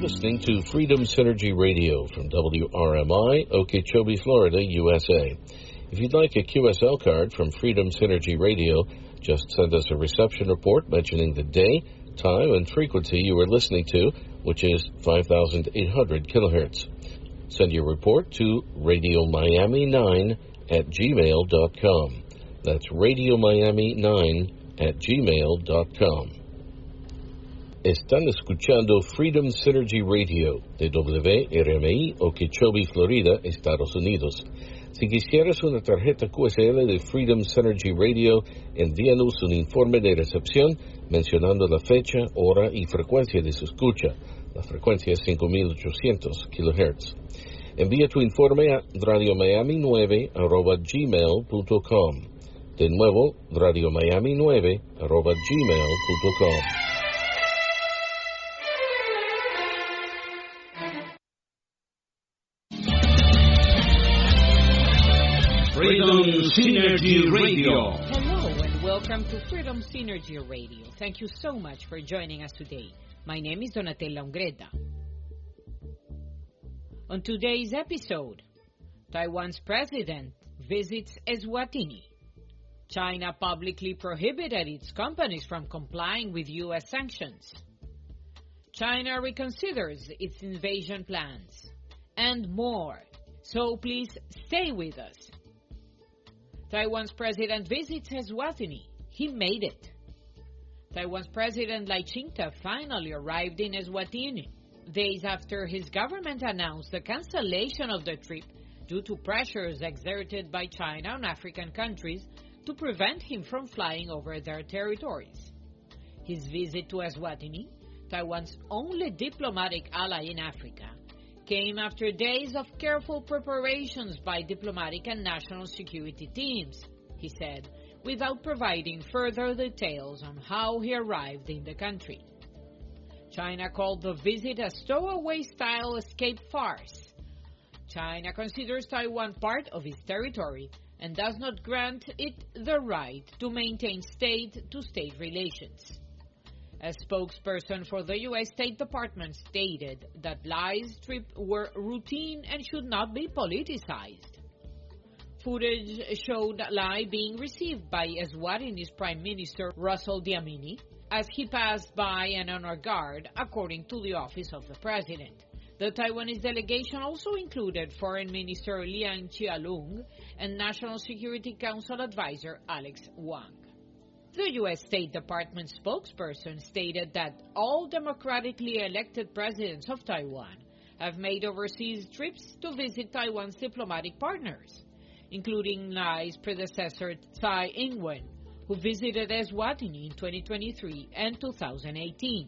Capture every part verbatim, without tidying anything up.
listening to Freedom Synergy Radio from W R M I, Okeechobee, Florida, U S A. If you'd like a Q S L card from Freedom Synergy Radio, just send us a reception report mentioning the day, time, and frequency you are listening to, which is five thousand eight hundred kilohertz. Send your report to radio miami nine at gmail dot com. That's radio miami nine at gmail dot com. Están escuchando Freedom Synergy Radio de W R M I, Okeechobee, Florida, Estados Unidos. Si quisieras una tarjeta Q S L de Freedom Synergy Radio, envíanos un informe de recepción mencionando la fecha, hora y frecuencia de su escucha. La frecuencia es cinco mil ochocientos kilohertz. Envía tu informe a radio miami nueve arroba gmail punto com. De nuevo, radio miami nueve arroba gmail punto com. Freedom Synergy Radio. Hello and welcome to Freedom Synergy Radio. Thank you so much for joining us today. My name is Donatella Ungretta. On today's episode, Taiwan's president visits Eswatini. China publicly prohibited its companies from complying with U S sanctions. China reconsiders its invasion plans. And more. So please stay with us. Taiwan's president visits Eswatini. He made it. Taiwan's president Lai Ching-te finally arrived in Eswatini, days after his government announced the cancellation of the trip due to pressures exerted by China on African countries to prevent him from flying over their territories. His visit to Eswatini, Taiwan's only diplomatic ally in Africa, came after days of careful preparations by diplomatic and national security teams, he said, without providing further details on how he arrived in the country. China called the visit a stowaway-style escape farce. China considers Taiwan part of its territory and does not grant it the right to maintain state-to-state relations. A spokesperson for the U S State Department stated that Lai's trip were routine and should not be politicized. Footage showed Lai being received by Eswatini's Prime Minister Russell Diamini as he passed by an honor guard, according to the Office of the President. The Taiwanese delegation also included Foreign Minister Liang Chialung and National Security Council Advisor Alex Wang. The U S State Department spokesperson stated that all democratically elected presidents of Taiwan have made overseas trips to visit Taiwan's diplomatic partners, including Lai's predecessor Tsai Ing-wen, who visited Eswatini in twenty twenty-three and two thousand eighteen.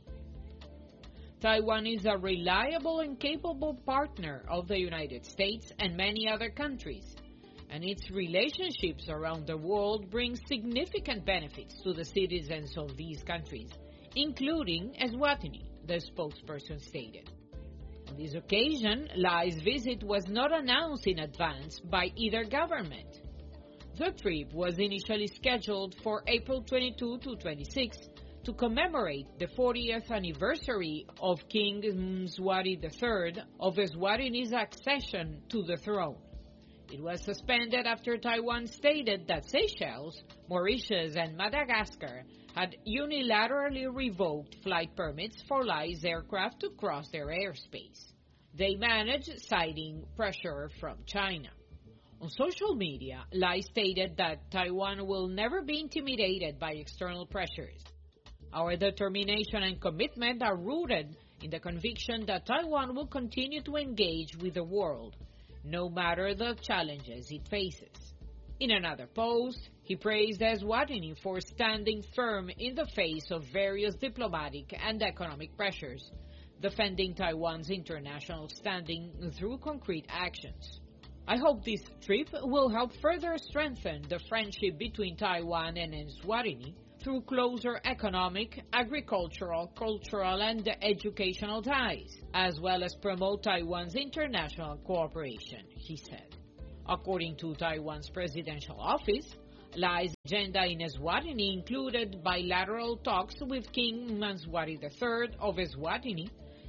Taiwan is a reliable and capable partner of the United States and many other countries, and its relationships around the world bring significant benefits to the citizens of these countries, including Eswatini, the spokesperson stated. On this occasion, Lai's visit was not announced in advance by either government. The trip was initially scheduled for April twenty-second to twenty-sixth to commemorate the fortieth anniversary of King Mzwari the third of Eswatini's accession to the throne. It was suspended after Taiwan stated that Seychelles, Mauritius, and Madagascar had unilaterally revoked flight permits for Lai's aircraft to cross their airspace. They managed, citing pressure from China. On social media, Lai stated that Taiwan will never be intimidated by external pressures. Our determination and commitment are rooted in the conviction that Taiwan will continue to engage with the world, no matter the challenges it faces. In another post, he praised Eswatini for standing firm in the face of various diplomatic and economic pressures, defending Taiwan's international standing through concrete actions. I hope this trip will help further strengthen the friendship between Taiwan and Eswatini through closer economic, agricultural, cultural, and educational ties, as well as promote Taiwan's international cooperation, he said. According to Taiwan's presidential office, Lai's agenda in Eswatini included bilateral talks with King Mzwari the third of Eswatini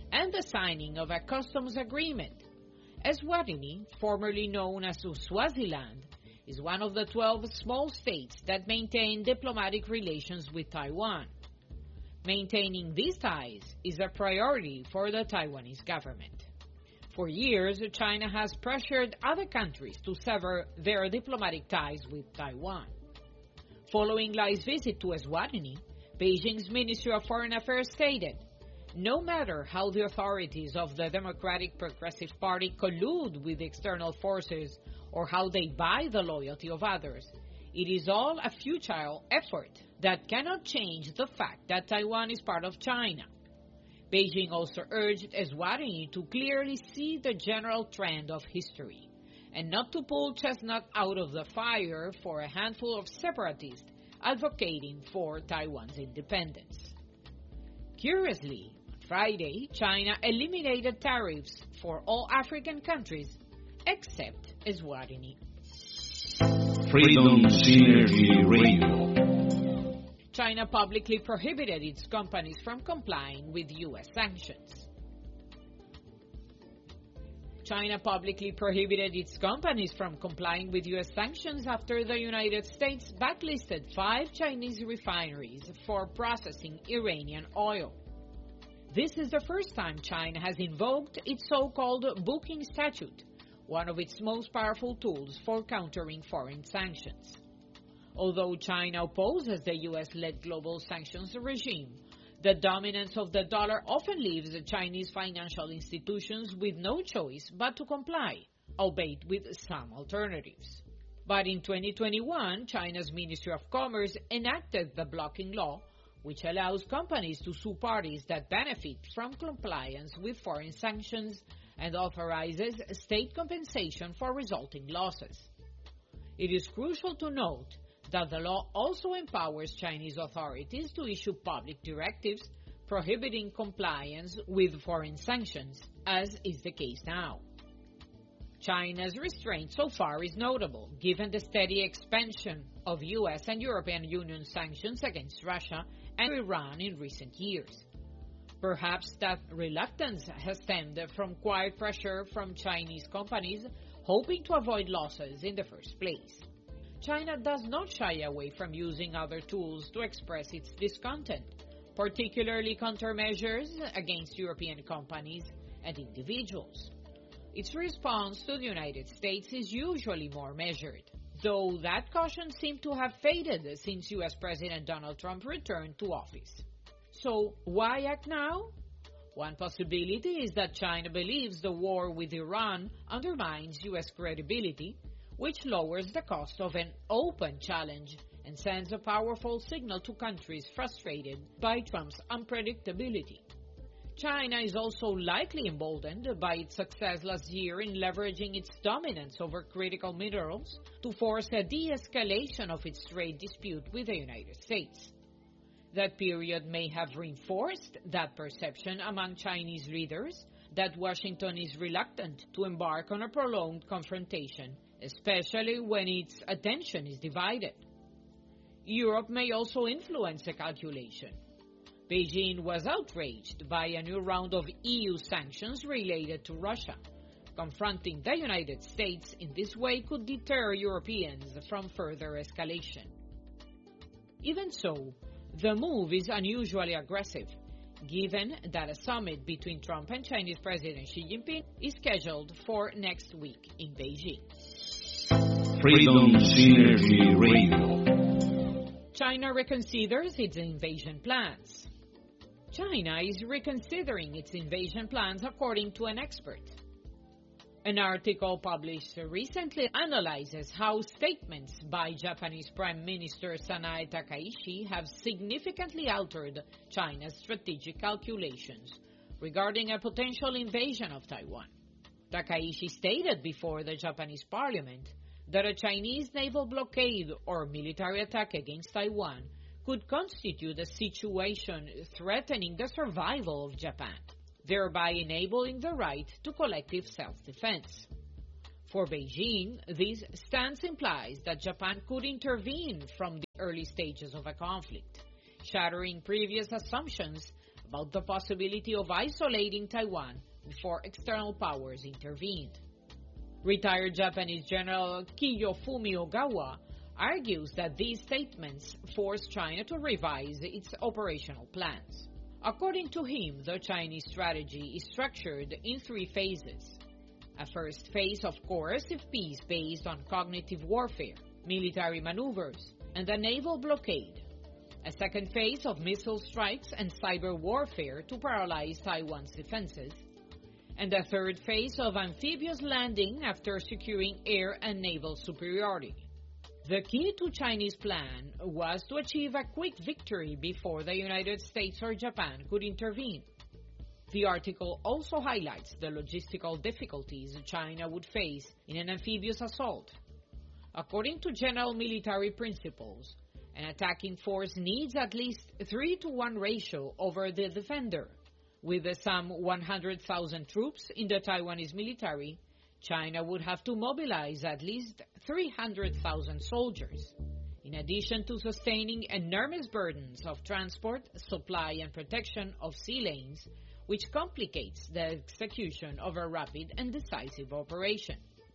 and the signing of a customs agreement. Eswatini, formerly known as Swaziland, is one of the twelve small states that maintain diplomatic relations with Taiwan. Maintaining these ties is a priority for the Taiwanese government. For years, China has pressured other countries to sever their diplomatic ties with Taiwan. Following Lai's visit to Eswatini, Beijing's Ministry of Foreign Affairs stated, "No matter how the authorities of the Democratic Progressive Party collude with external forces or how they buy the loyalty of others, it is all a futile effort that cannot change the fact that Taiwan is part of China." Beijing also urged Eswatini to clearly see the general trend of history and not to pull chestnut out of the fire for a handful of separatists advocating for Taiwan's independence. Curiously, on Friday, China eliminated tariffs for all African countries except Eswatini. Freedom Synergy Radio. China publicly prohibited its companies from complying with U S sanctions. China publicly prohibited its companies from complying with U S sanctions after the United States blacklisted five Chinese refineries for processing Iranian oil. This is the first time China has invoked its so-called booking statute, one of its most powerful tools for countering foreign sanctions. Although China opposes the U S-led global sanctions regime, the dominance of the dollar often leaves the Chinese financial institutions with no choice but to comply, albeit with some alternatives. But in twenty twenty-one, China's Ministry of Commerce enacted the blocking law, which allows companies to sue parties that benefit from compliance with foreign sanctions and authorizes state compensation for resulting losses. It is crucial to note that the law also empowers Chinese authorities to issue public directives prohibiting compliance with foreign sanctions, as is the case now. China's restraint so far is notable, given the steady expansion of U S and European Union sanctions against Russia and Iran in recent years. Perhaps that reluctance has stemmed from quiet pressure from Chinese companies hoping to avoid losses in the first place. China does not shy away from using other tools to express its discontent, particularly countermeasures against European companies and individuals. Its response to the United States is usually more measured, though that caution seemed to have faded since U S President Donald Trump returned to office. So why act now? One possibility is that China believes the war with Iran undermines U S credibility, which lowers the cost of an open challenge and sends a powerful signal to countries frustrated by Trump's unpredictability. China is also likely emboldened by its success last year in leveraging its dominance over critical minerals to force a de-escalation of its trade dispute with the United States. That period may have reinforced that perception among Chinese leaders that Washington is reluctant to embark on a prolonged confrontation, especially when its attention is divided. Europe may also influence the calculation. Beijing was outraged by a new round of E U sanctions related to Russia. Confronting the United States in this way could deter Europeans from further escalation. Even so, the move is unusually aggressive, given that a summit between Trump and Chinese President Xi Jinping is scheduled for next week in Beijing. Freedom Synergy Radio. China reconsiders its invasion plans. China is reconsidering its invasion plans, according to an expert. An article published recently analyzes how statements by Japanese Prime Minister Sanae Takaichi have significantly altered China's strategic calculations regarding a potential invasion of Taiwan. Takaichi stated before the Japanese parliament that a Chinese naval blockade or military attack against Taiwan could constitute a situation threatening the survival of Japan, thereby enabling the right to collective self-defense. For Beijing, this stance implies that Japan could intervene from the early stages of a conflict, shattering previous assumptions about the possibility of isolating Taiwan before external powers intervened. Retired Japanese General Kiyofumi Ogawa argues that these statements force China to revise its operational plans. According to him, the Chinese strategy is structured in three phases. A first phase of coercive peace based on cognitive warfare, military maneuvers, and a naval blockade. A second phase of missile strikes and cyber warfare to paralyze Taiwan's defenses. And a third phase of amphibious landing after securing air and naval superiority. The key to Chinese plan was to achieve a quick victory before the United States or Japan could intervene. The article also highlights the logistical difficulties China would face in an amphibious assault. According to general military principles, an attacking force needs at least three to one ratio over the defender. With some one hundred thousand troops in the Taiwanese military, China would have to mobilize at least three hundred thousand soldiers, in addition to sustaining enormous burdens of transport, supply, and protection of sea lanes, which complicates the execution of a rapid and decisive operation.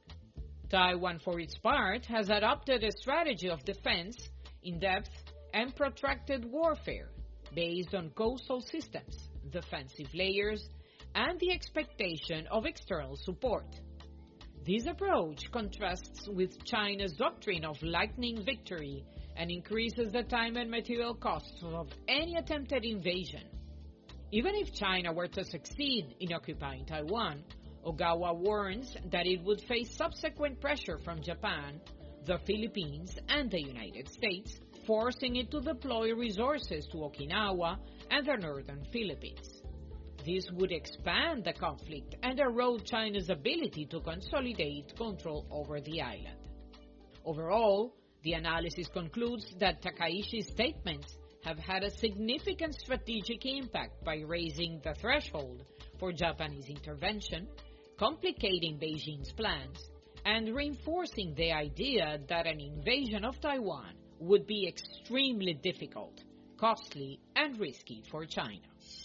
Taiwan, for its part, has adopted a strategy of defense, in-depth, and protracted warfare based on coastal systems, defensive layers, and the expectation of external support. This approach contrasts with China's doctrine of lightning victory and increases the time and material costs of any attempted invasion. Even if China were to succeed in occupying Taiwan, Ogawa warns that it would face subsequent pressure from Japan, the Philippines, and the United States, forcing it to deploy resources to Okinawa and the northern Philippines. This would expand the conflict and erode China's ability to consolidate control over the island. Overall, the analysis concludes that Takaishi's statements have had a significant strategic impact by raising the threshold for Japanese intervention, complicating Beijing's plans, and reinforcing the idea that an invasion of Taiwan would be extremely difficult, costly, and risky for China.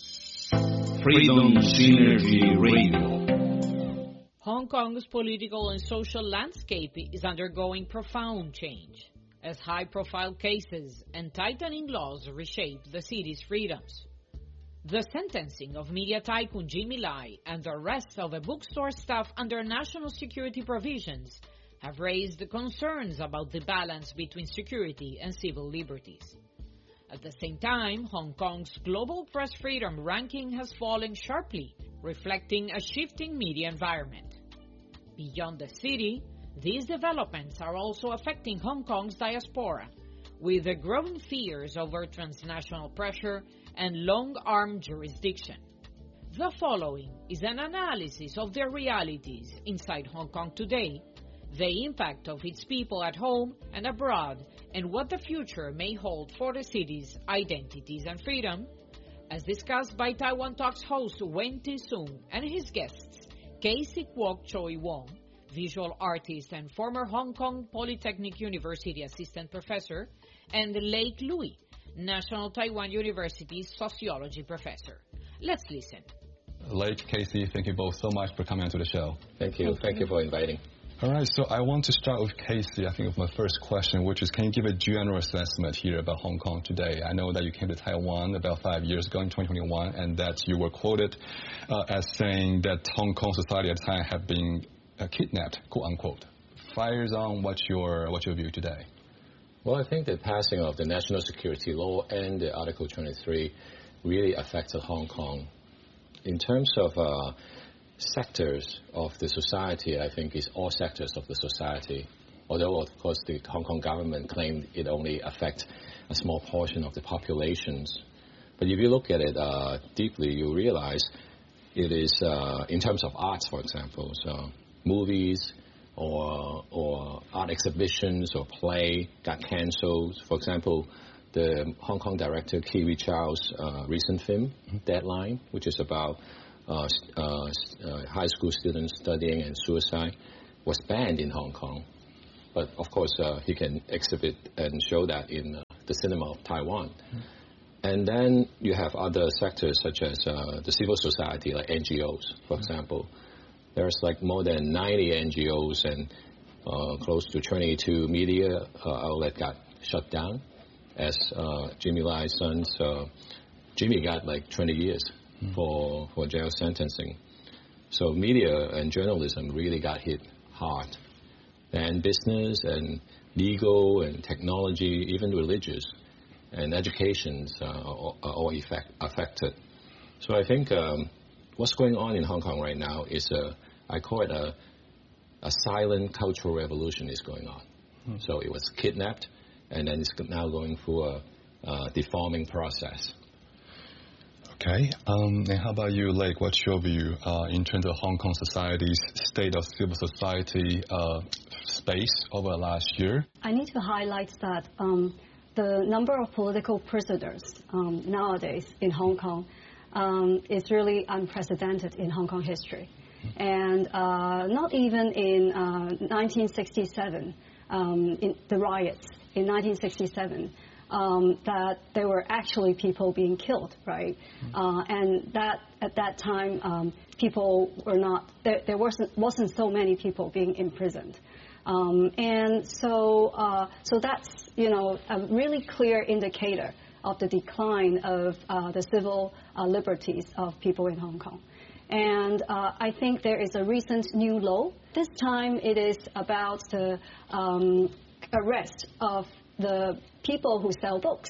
Freedom Synergy Radio. Hong Kong's political and social landscape is undergoing profound change as high-profile cases and tightening laws reshape the city's freedoms. The sentencing of media tycoon Jimmy Lai and the arrest of a bookstore staff under national security provisions have raised concerns about the balance between security and civil liberties. At the same time, Hong Kong's global press freedom ranking has fallen sharply, reflecting a shifting media environment. Beyond the city, these developments are also affecting Hong Kong's diaspora, with the growing fears over transnational pressure and long-arm jurisdiction. The following is an analysis of the realities inside Hong Kong today, the impact of its people at home and abroad, and what the future may hold for the city's identities and freedom, as discussed by Taiwan Talks host Wen Ti-sung and his guests, Casey Kwok Choi Wong, visual artist and former Hong Kong Polytechnic University assistant professor, and Lake Louis, National Taiwan University sociology professor. Let's listen. Lake, Casey, thank you both so much for coming onto the show. Thank you. Thank you for inviting. All right, so I want to start with Casey, I think, with my first question, which is, can you give a general assessment here about Hong Kong today? I know that you came to Taiwan about five years ago in twenty twenty-one, and that you were quoted uh, as saying that Hong Kong society at the time had been uh, kidnapped, quote unquote. Fires on, what's your, what's your view today? Well, I think the passing of the national security law and the Article twenty-three really affected Hong Kong. In terms of uh, sectors of the society, I think it's all sectors of the society. Although, of course, the Hong Kong government claimed it only affects a small portion of the populations. But if you look at it uh, deeply, you realize it is, uh, in terms of arts, for example, so movies or, or art exhibitions or play got cancelled. For example, the Hong Kong director Kiwi Chow's uh, recent film, mm-hmm. Deadline, which is about Uh, uh, uh, high school students studying and suicide, was banned in Hong Kong. But of course, uh, he can exhibit and show that in uh, the cinema of Taiwan. Mm-hmm. And then you have other sectors such as uh, the civil society, like N G Os, for example. There's like more than ninety N G Os and uh, close to twenty-two media uh, outlets got shut down. As uh, Jimmy Lai's sons, uh, Jimmy got like twenty years mm. for, for jail sentencing. So media and journalism really got hit hard. And business and legal and technology, even religious and educations uh, are all effect, affected. So I think um, what's going on in Hong Kong right now is, a, I call it a, a silent cultural revolution is going on. Mm. So it was kidnapped, and then it's now going through a, a deforming process. Okay. Um, and how about you, Lake? What's your view uh, in terms of Hong Kong society's state of civil society uh, space over the last year? I need to highlight that um, the number of political prisoners um, nowadays in Hong Kong um, is really unprecedented in Hong Kong history. Mm-hmm. And uh, not even in uh, nineteen sixty-seven, um, in the riots in nineteen sixty-seven, Um, that there were actually people being killed, right? Mm-hmm. Uh, and that at that time, um, people were not there. There wasn't wasn't so many people being imprisoned, um, and so uh, so that's you know a really clear indicator of the decline of uh, the civil uh, liberties of people in Hong Kong. And uh, I think there is a recent new law. This time it is about the um, arrest of the people who sell books.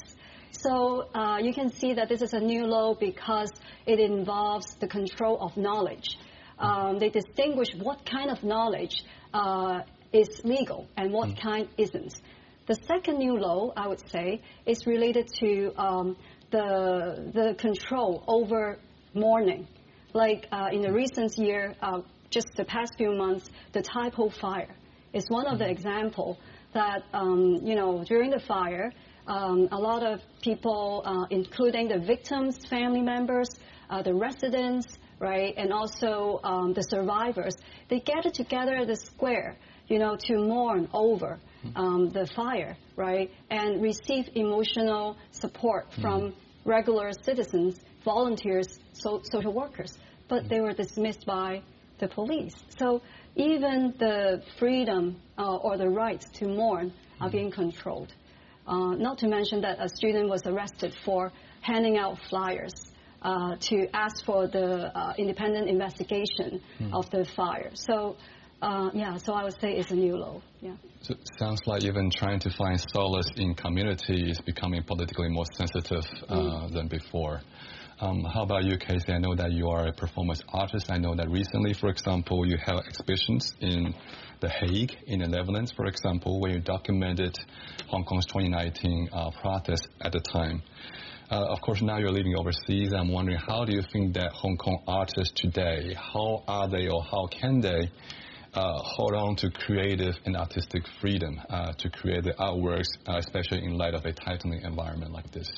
So uh, you can see that this is a new law because it involves the control of knowledge. Um, they distinguish what kind of knowledge uh, is legal and what mm. kind isn't. The second new law, I would say, is related to um, the, the control over mourning. Like uh, in the recent year, uh, just the past few months, the Tai Po fire is one of the examples that, um, you know, during the fire, um, a lot of people, uh, including the victims' family members, uh, the residents, right, and also um, the survivors, they gathered together at the square, you know, to mourn over um, the fire, right, and receive emotional support from mm. regular citizens, volunteers, so, social workers. But mm. they were dismissed by the police. So even the freedom uh, or the right to mourn are being controlled. Uh, not to mention that a student was arrested for handing out flyers uh, to ask for the uh, independent investigation mm. of the fire. So, uh, yeah, so I would say it's a new law. Yeah. So it sounds like even trying to find solace in community is becoming politically more sensitive uh, mm. than before. Um, how about you, Casey? I know that you are a performance artist. I know that recently, for example, you held exhibitions in The Hague, in the Netherlands, for example, where you documented Hong Kong's twenty nineteen uh, protest at the time. Uh, of course, now you're living overseas. I'm wondering, how do you think that Hong Kong artists today, how are they or how can they uh, hold on to creative and artistic freedom uh, to create the artworks, uh, especially in light of a tightening environment like this?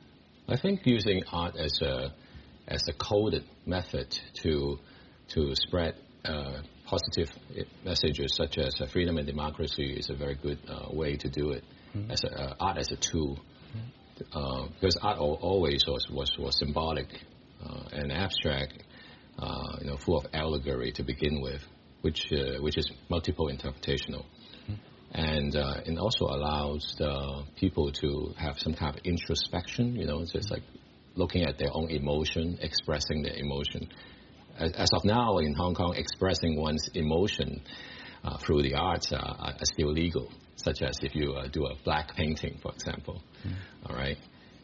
I think using art as a as a coded method to to spread uh, positive messages such as uh, freedom and democracy is a very good uh, way to do it. Mm-hmm. As a, uh, art as a tool, mm-hmm. uh, because art always was was, was symbolic uh, and abstract, uh, you know, full of allegory to begin with, which uh, which is multiple interpretational. And uh, it also allows uh, people to have some kind of introspection, you know, it's just like looking at their own emotion, expressing their emotion. As, as of now in Hong Kong, expressing one's emotion uh, through the arts uh, are still legal, such as if you uh, do a black painting, for example. Mm. All right.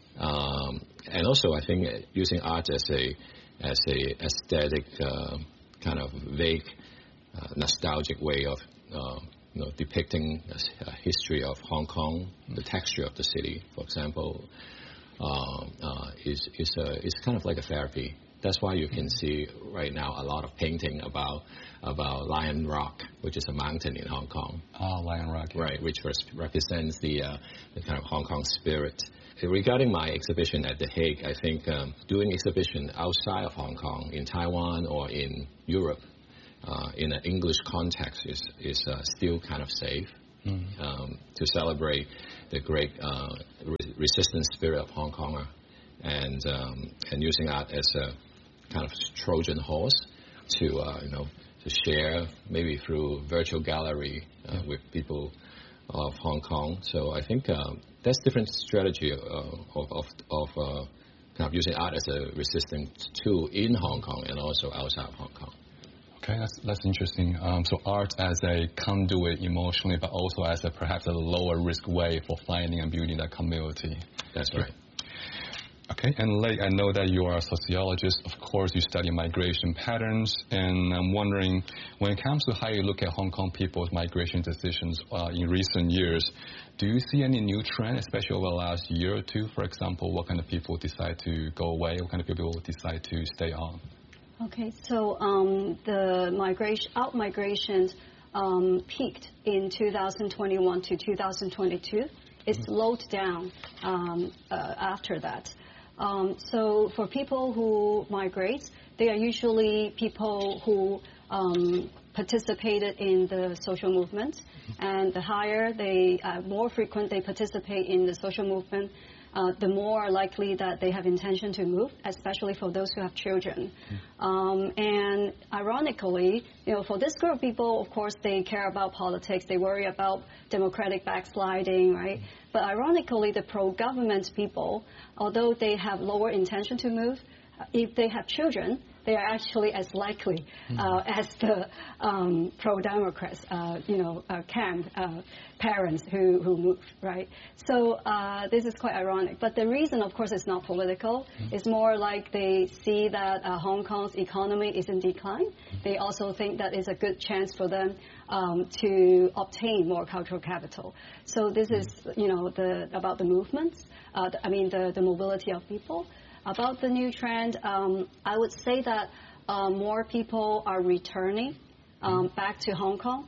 Um, and also, I think using art as a as a aesthetic uh, kind of vague, uh, nostalgic way of uh, you know, depicting a history of Hong Kong, the texture of the city, for example, uh, uh, is is a, is kind of like a therapy. That's why you can see right now a lot of painting about about Lion Rock, which is a mountain in Hong Kong. Oh, Lion Rock. Yeah. Right, which represents the uh, the kind of Hong Kong spirit. Regarding my exhibition at The Hague, I think um, doing exhibition outside of Hong Kong, in Taiwan or in Europe, Uh, in an English context is is uh, still kind of safe mm. um, to celebrate the great uh, re- resistance spirit of Hong Konger and um, and using that as a kind of Trojan horse to uh, you know to share maybe through virtual gallery uh, yeah. with people of Hong Kong. So I think um, that's different strategy uh, of of, of uh, kind of using art as a resistance tool in Hong Kong and also outside of Hong Kong. Okay, that's that's interesting. Um, so art as a conduit emotionally, but also as a perhaps a lower risk way for finding and building that community. That's right. Okay, and Lei, I know that you are a sociologist. Of course, you study migration patterns, and I'm wondering, when it comes to how you look at Hong Kong people's migration decisions uh, in recent years, do you see any new trend, especially over the last year or two? For example, what kind of people decide to go away? What kind of people decide to stay on? Okay, so um, the migration, out migrations um, peaked in two thousand twenty-one to two thousand twenty-two. It mm-hmm. slowed down um, uh, after that. Um, so for people who migrate, they are usually people who um, participated in the social movement, and the higher they, uh, more frequent they participate in the social movement, Uh, the more likely that they have intention to move, especially for those who have children. Mm. Um, and ironically, you know, for this group of people, of course, they care about politics. They worry about democratic backsliding, right? Mm. But ironically, the pro-government people, although they have lower intention to move, if they have children, they are actually as likely uh, as the um, pro-democrats, uh, you know, uh, camp uh, parents who, who move, right? So uh, this is quite ironic. But the reason, of course, is not political. Mm-hmm. It's more like they see that uh, Hong Kong's economy is in decline. Mm-hmm. They also think that it's a good chance for them um, to obtain more cultural capital. So this mm-hmm. is, you know, the about the movements. Uh, the, I mean, the, the mobility of people. About the new trend, um, I would say that uh, more people are returning um, back to Hong Kong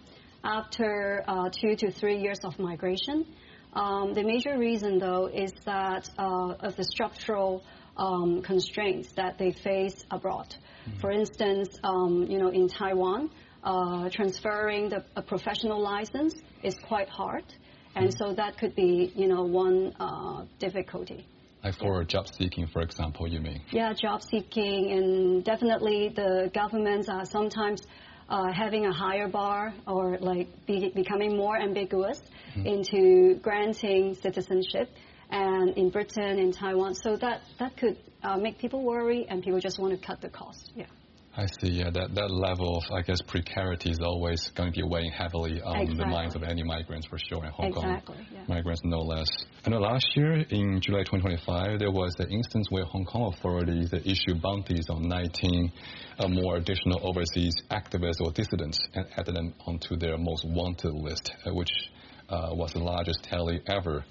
after uh, two to three years of migration. Um, the major reason, though, is that uh, of the structural um, constraints that they face abroad. Mm-hmm. For instance, um, you know, in Taiwan, uh, transferring the, a professional license is quite hard, and mm-hmm. so that could be, you know, one uh, difficulty. Like for yeah. job seeking, for example, you mean? Yeah, job seeking, and definitely the governments are sometimes uh, having a higher bar or like be, becoming more ambiguous mm-hmm. into granting citizenship, and in Britain, in Taiwan. So that, that could uh, make people worry, and people just want to cut the cost. Yeah. I see. Yeah, that, that level of, I guess, precarity is always going to be weighing heavily on exactly. the minds of any migrants, for sure, in Hong exactly, Kong. Yeah. Migrants, no less. I know last year, in July twenty twenty-five, there was an instance where Hong Kong authorities issued bounties on nineteen uh, more additional overseas activists or dissidents and added them onto their most wanted list, uh, which uh, was the largest tally ever.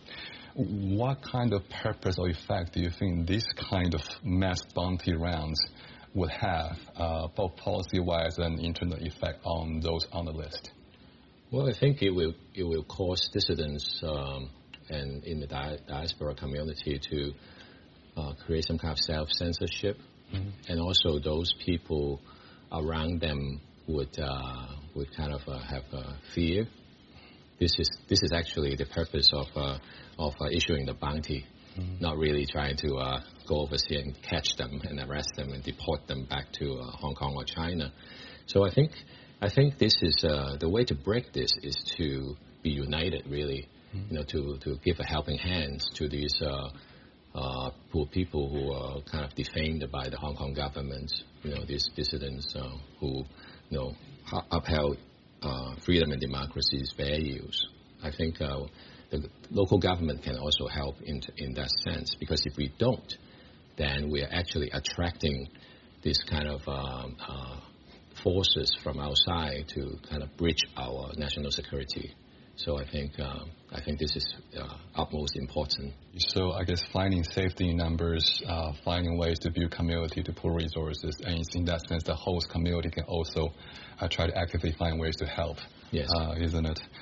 What kind of purpose or effect do you think this kind of mass bounty rounds would have, uh, both policy-wise and internal effect on those on the list? Well, I think it will it will cause dissidents um, and in the di- diaspora community to uh, create some kind of self-censorship, mm-hmm. and also those people around them would uh, would kind of uh, have uh, fear. This is this is actually the purpose of uh, of uh, issuing the bounty. Mm-hmm. Not really trying to uh, go overseas and catch them and arrest them and deport them back to uh, Hong Kong or China. So I think I think this is uh, the way to break this is to be united, really. Mm-hmm. You know, to, to give a helping hand to these uh, uh, poor people who are kind of defamed by the Hong Kong government. You know, these dissidents uh, who you know upheld uh, freedom and democracy's values. I think. Uh, The local government can also help in, in that sense, because if we don't, then we are actually attracting this kind of um, uh, forces from outside to kind of breach our national security. So I think uh, I think this is uh, utmost important. So I guess finding safety in numbers, uh, finding ways to build community, to pool resources, and in that sense, the host community can also uh, try to actively find ways to help. Yes, uh, isn't it?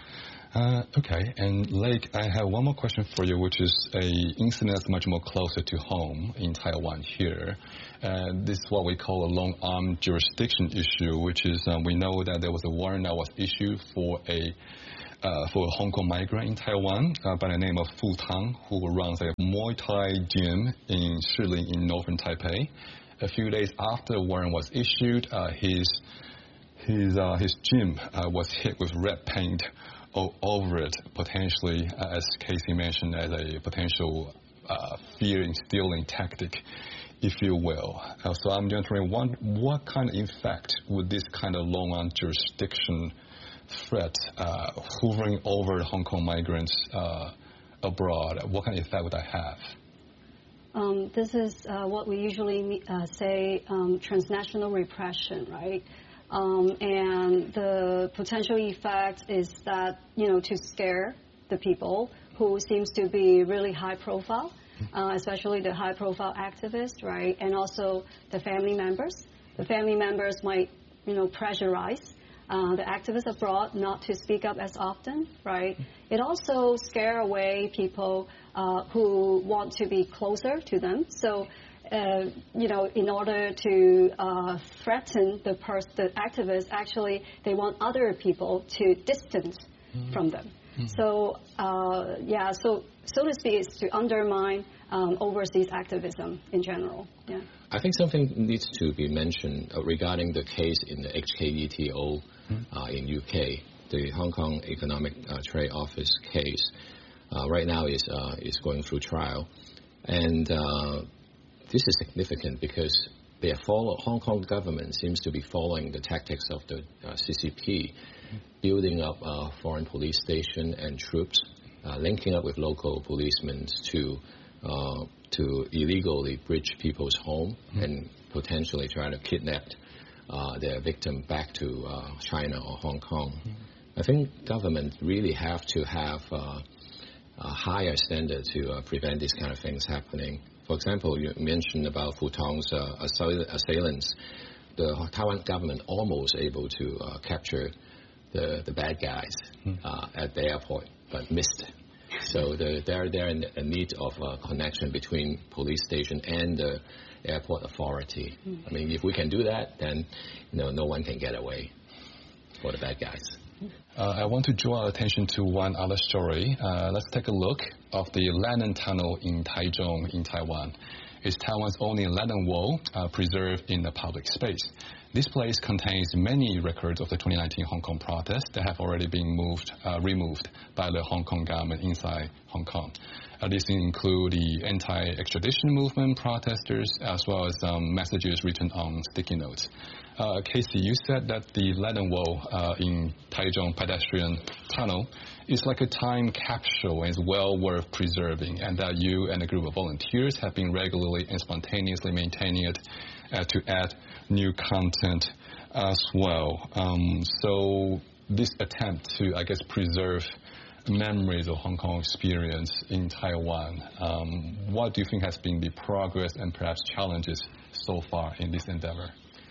Uh, okay, and Lake, I have one more question for you, which is a incident that's much more closer to home in Taiwan here. Uh, this is what we call a long-arm jurisdiction issue, which is um, we know that there was a warrant that was issued for a uh, for a Hong Kong migrant in Taiwan uh, by the name of Fu Tang, who runs a Muay Thai gym in Shilin in northern Taipei. A few days after the warrant was issued, uh, his his uh, his gym uh, was hit with red paint all over it, potentially, uh, as Casey mentioned, as a potential uh, fear-instilling tactic, if you will. Uh, so I'm wondering, what, what kind of effect would this kind of long-arm jurisdiction threat uh, hovering over Hong Kong migrants uh, abroad, what kind of effect would that have? Um, this is uh, what we usually uh, say um, transnational repression, right? Um, and the potential effect is that, you know, to scare the people who seems to be really high profile, uh, especially the high profile activists, right? And also the family members. The family members might, you know, pressurize uh, the activists abroad not to speak up as often, right? It also scare away people uh, who want to be closer to them. So, Uh, you know, in order to uh, threaten the pers- the activists, actually, they want other people to distance mm-hmm. from them. Mm-hmm. So, uh, yeah, so so to speak, it's to undermine um, overseas activism in general. Yeah. I think something needs to be mentioned uh, regarding the case in the H K E T O mm-hmm. uh, in U K, the Hong Kong Economic uh, Trade Office case. Uh, right now is uh, is going through trial, and uh, this is significant because the follow, Hong Kong government seems to be following the tactics of the uh, C C P, mm-hmm. building up a foreign police station and troops, uh, linking up with local policemen to uh, to illegally breach people's home mm-hmm. and potentially try to kidnap uh, their victim back to uh, China or Hong Kong. Mm-hmm. I think government really have to have uh, a higher standard to uh, prevent these kind of things happening. For example, you mentioned about Fu Tang's uh, assailants. The Taiwan government almost able to uh, capture the, the bad guys uh, at the airport, but missed. So the, they're, they're in a need of a connection between police station and the airport authority. I mean, if we can do that, then you know, no one can get away for the bad guys. Uh, I want to draw attention to one other story. Uh, let's take a look of the Lennon Tunnel in Taichung in Taiwan. It's Taiwan's only Lennon Wall uh, preserved in the public space. This place contains many records of the twenty nineteen Hong Kong protests that have already been moved, uh, removed by the Hong Kong government inside Hong Kong. Uh, these include the anti-extradition movement protesters as well as um, messages written on sticky notes. Uh, Casey, you said that the Lennon Wall uh, in Taichung pedestrian tunnel is like a time capsule and is well worth preserving, and that you and a group of volunteers have been regularly and spontaneously maintaining it uh, to add new content as well. Um, so this attempt to, I guess, preserve memories of Hong Kong experience in Taiwan, um, what do you think has been the progress and perhaps challenges so far in this endeavor?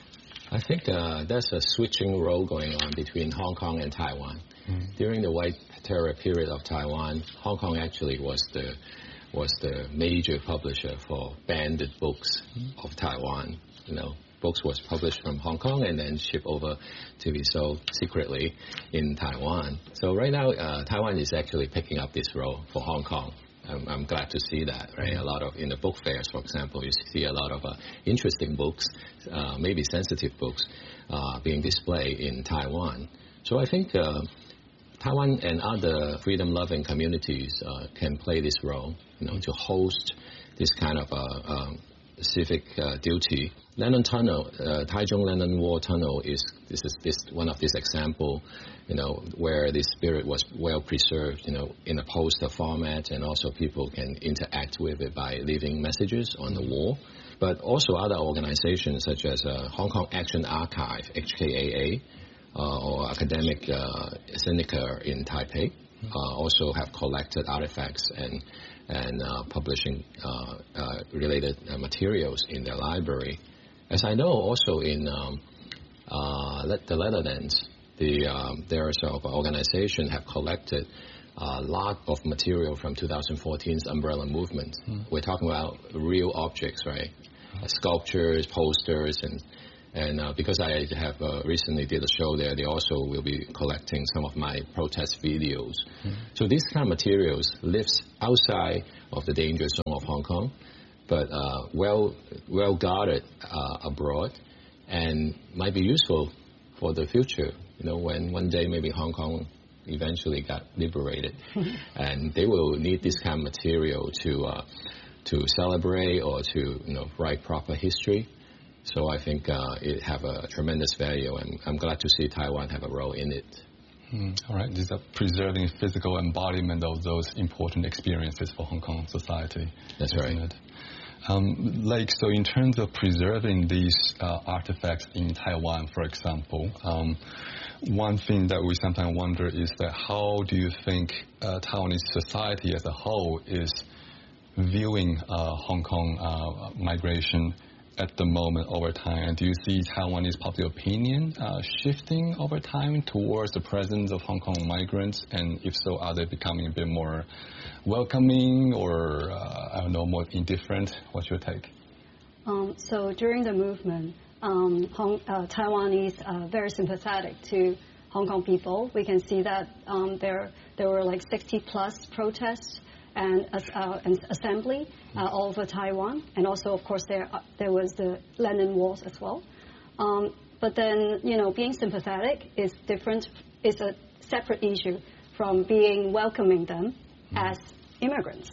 I think uh, there's a switching role going on between Hong Kong and Taiwan. Mm. During the White Terror period of Taiwan, Hong Kong actually was the was the major publisher for banned books mm. of Taiwan. You know, books was published from Hong Kong and then shipped over to be sold secretly in Taiwan. So right now, uh, Taiwan is actually picking up this role for Hong Kong. I'm, I'm glad to see that, right? A lot of, in the book fairs, for example, you see a lot of uh, interesting books, uh, maybe sensitive books, uh, being displayed in Taiwan. So I think uh, Taiwan and other freedom-loving communities uh, can play this role, you know, to host this kind of uh, um, civic uh, duty. Lennon Tunnel, uh, Taichung Lennon Wall Tunnel is this is this one of this example, you know, where the spirit was well preserved, you know, in a poster format, and also people can interact with it by leaving messages on the wall. But also other organizations such as uh, Hong Kong Action Archive, H K A A, uh, or Academic uh, Syndicate in Taipei, uh, also have collected artifacts and and uh, publishing uh, uh, related uh, materials in their library. As I know, also in um, uh, the Netherlands, the um, there sort of organization have collected a lot of material from two thousand fourteen's umbrella movement. Mm. We're talking about real objects, right? Uh, sculptures, posters, and and uh, because I have uh, recently did a show there, they also will be collecting some of my protest videos. Mm. So these kind of materials lives outside of the danger zone of Hong Kong, but uh, well well guarded uh, abroad, and might be useful for the future. You know, when one day maybe Hong Kong eventually got liberated, and they will need this kind of material to uh, to celebrate or to you know write proper history. So I think uh, it have a tremendous value, and I'm glad to see Taiwan have a role in it. Mm, all right, this is a preserving physical embodiment of those important experiences for Hong Kong society. That's right. It? Um, like, so in terms of preserving these uh, artifacts in Taiwan, for example, um, one thing that we sometimes wonder is that how do you think uh, Taiwanese society as a whole is viewing uh, Hong Kong uh, migration at the moment over time? And do you see Taiwanese popular opinion uh, shifting over time towards the presence of Hong Kong migrants? And if so, are they becoming a bit more welcoming or, uh, I don't know, more indifferent? What's your take? Um, so during the movement, um, Hong, uh, Taiwanese are very sympathetic to Hong Kong people. We can see that um, there there were like sixty plus protests and uh, an assembly uh, all over Taiwan, and also, of course, there uh, there was the Lennon Walls as well. Um, but then, you know, being sympathetic is different, is a separate issue from being welcoming them as immigrants.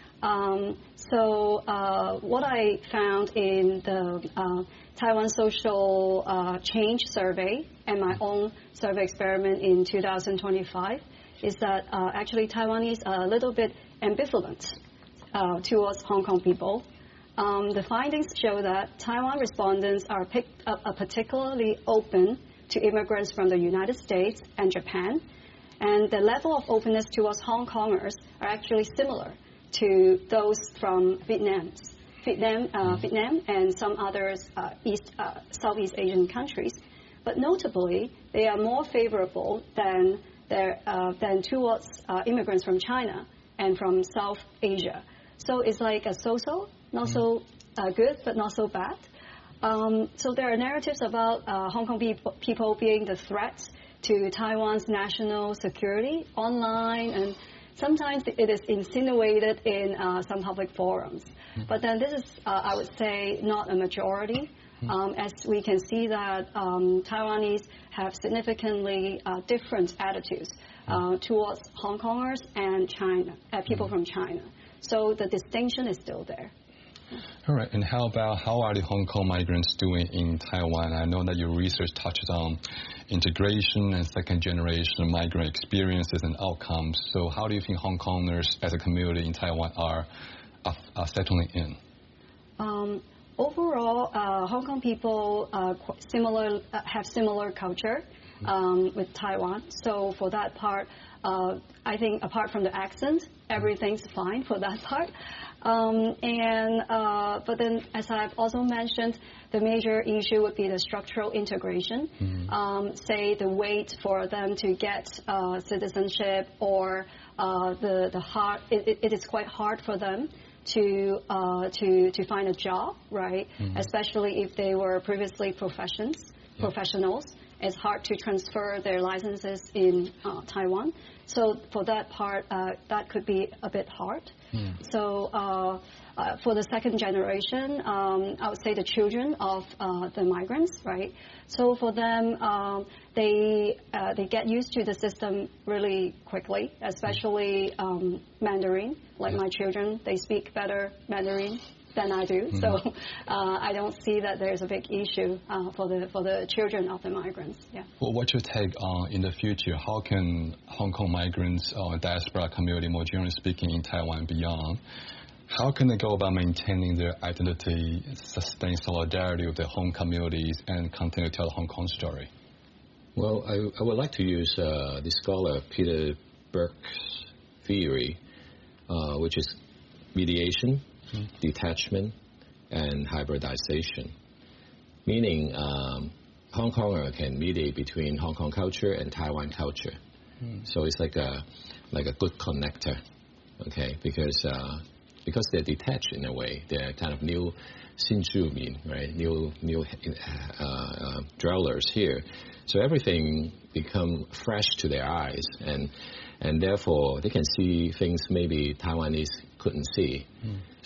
Um, so uh, what I found in the uh, Taiwan Social uh, Change Survey and my own survey experiment in two thousand twenty-five is that uh, actually Taiwanese are a little bit ambivalent uh, towards Hong Kong people. Um, the findings show that Taiwan respondents are, pick, uh, are particularly open to immigrants from the United States and Japan, and the level of openness towards Hong Kongers are actually similar to those from Vietnam, Vietnam, uh, Vietnam and some other uh, East, uh, Southeast Asian countries. But notably, they are more favorable than, their, uh, than towards uh, immigrants from China and from South Asia. So it's like a so-so, not so uh, good, but not so bad. Um, so there are narratives about uh, Hong Kong people, people being the threat to Taiwan's national security online, and sometimes it is insinuated in uh, some public forums. But then this is, uh, I would say, not a majority, um, as we can see that um, Taiwanese have significantly uh, different attitudes uh, towards Hong Kongers and China, uh, people from China. So the distinction is still there. All right, and how about how are the Hong Kong migrants doing in Taiwan? I know that your research touches on integration and second generation migrant experiences and outcomes. So how do you think Hong Kongers as a community in Taiwan are, are, are settling in? Um, overall, uh, Hong Kong people uh, similar uh, have similar culture um, with Taiwan. So for that part, uh, I think apart from the accent, everything's fine for that part. Um, and uh, but then, as I've also mentioned, the major issue would be the structural integration. Mm-hmm. Um, say the wait for them to get uh, citizenship, or uh, the the hard. It, it is quite hard for them to uh, to to find a job, right? Mm-hmm. Especially if they were previously professions yeah. professionals. It's hard to transfer their licenses in uh, Taiwan. So for that part, uh, that could be a bit hard. Mm. So uh, uh, for the second generation, um, I would say the children of uh, the migrants, right? So for them, um, they uh, they get used to the system really quickly, especially um, Mandarin. Like yeah. my children, they speak better Mandarin than I do, mm-hmm. so uh, I don't see that there's a big issue uh, for the for the children of the migrants. Yeah. Well, what's your take on in the future? How can Hong Kong migrants or diaspora community, more generally speaking, in Taiwan and beyond, how can they go about maintaining their identity, sustain solidarity with their home communities, and continue to tell the Hong Kong story? Well, I, I would like to use uh, the scholar Peter Burke's theory, uh, which is mediation, Mm. detachment, and hybridization. Meaning, um, Hong Konger can mediate between Hong Kong culture and Taiwan culture. Mm. So it's like a like a good connector, okay? Because uh, because they're detached in a way. They're kind of new Sinjumin, right? New new uh, uh, dwellers here. So everything become fresh to their eyes, and and therefore they can see things maybe Taiwanese couldn't see. Mm.